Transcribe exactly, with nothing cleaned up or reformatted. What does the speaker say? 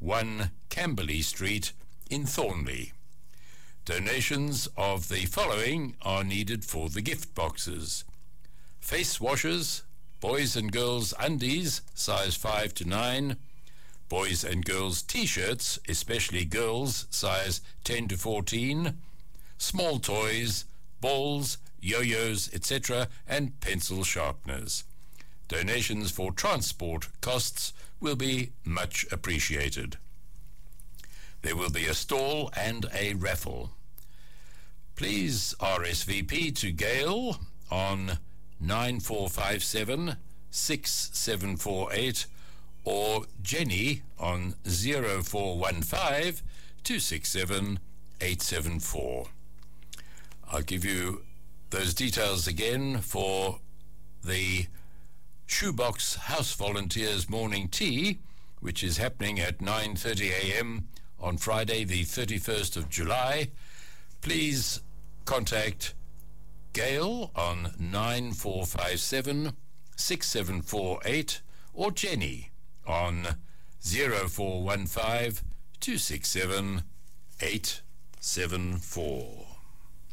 one Camberley Street in Thornley. Donations of the following are needed for the gift boxes: face washers, boys and girls undies, size five to nine, boys and girls t-shirts, especially girls, size ten to fourteen, small toys, balls, yo-yos, et cetera, and pencil sharpeners. Donations for transport costs will be much appreciated. There will be a stall and a raffle. Please R S V P to Gail on nine four five seven, six seven four eight or Jenny on zero four one five, two six seven, eight seven four. I'll give you those details again for the Shoebox House Volunteers Morning Tea, which is happening at nine thirty a.m. on Friday the thirty-first of July. Please contact Gail on nine four five seven, six seven four eight or Jenny on zero four one five, two six seven, eight seven four.